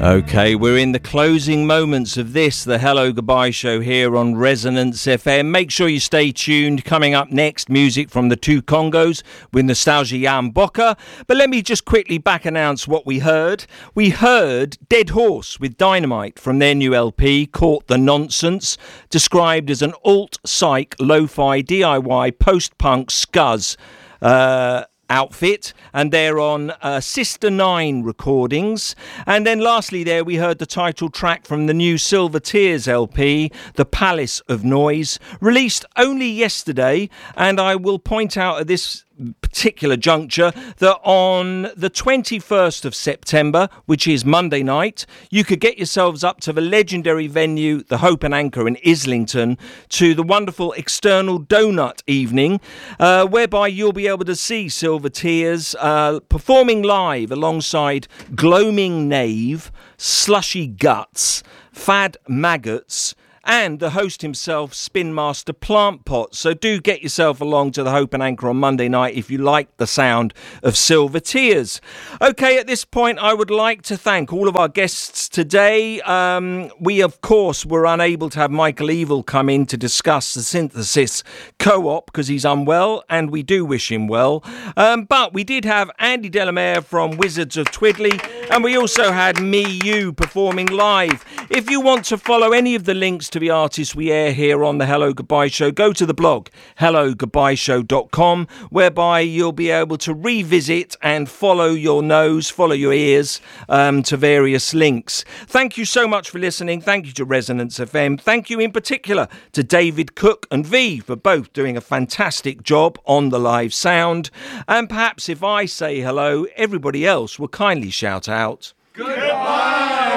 Okay, we're in the closing moments of this, the Hello Goodbye show here on Resonance FM. Make sure you stay tuned. Coming up next, music from the Two Congos with Nostalgia Jan Bocker. But let me just quickly back announce what we heard. We heard Dead Horse with Dynamite from their new LP, Caught the Nonsense, described as an alt-psych, lo-fi, DIY, post-punk scuzz outfit, and they're on Sister 9 recordings. And then lastly there we heard the title track from the new Silver Tears LP, The Palace of Noise, released only yesterday. And I will point out at this particular juncture that on the 21st of September, which is Monday night, you could get yourselves up to the legendary venue, the Hope and Anchor in Islington, to the wonderful External Donut evening, whereby you'll be able to see Silver Tears performing live alongside Gloaming Knave, Slushy Guts, Fad Maggots, and the host himself, Spin Master Plant Pot. So do get yourself along to the Hope and Anchor on Monday night if you like the sound of Silver Tears. Okay, at this point, I would like to thank all of our guests today. We, of course, were unable to have Michael Evil come in to discuss the Synthesis Co-op because he's unwell, and we do wish him well. But we did have Andy Delamere from Wizards of Twiddly, and we also had Me You performing live. If you want to follow any of the links to the artists we air here on the Hello Goodbye Show, go to the blog hellogoodbyeshow.com, whereby you'll be able to revisit and follow your nose, follow your ears to various links. Thank you so much for listening. Thank you to Resonance FM. Thank you in particular to David Cook and V for both doing a fantastic job on the live sound. And perhaps if I say hello, everybody else will kindly shout out, goodbye!